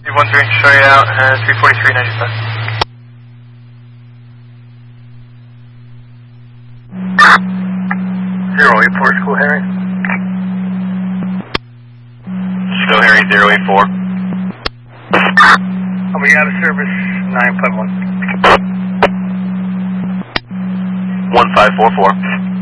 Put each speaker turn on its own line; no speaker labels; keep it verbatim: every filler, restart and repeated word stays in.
one three, show you out, uh, three forty-three ninety-five.
zero eight four, School Harry.
School Harry, zero eight four.
Oh, we got a service, nine five one.
one five four four.